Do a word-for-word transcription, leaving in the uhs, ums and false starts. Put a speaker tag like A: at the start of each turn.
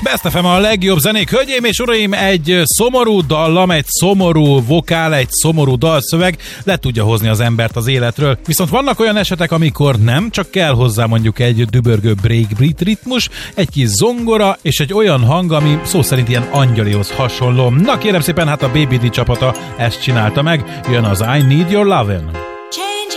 A: Best ef em a legjobb zenék. Hölgyeim és uraim, egy szomorú dallam, egy szomorú vokál, egy szomorú dalszöveg le tudja hozni az embert az életről. Viszont vannak olyan esetek, amikor nem, csak kell hozzá mondjuk egy dübörgő breakbeat ritmus, egy kis zongora és egy olyan hang, ami szó szerint ilyen angyalihoz hasonló. Na kérem szépen, hát a bé bé dé csapata ezt csinálta meg. Jön az I Need Your Lovin'.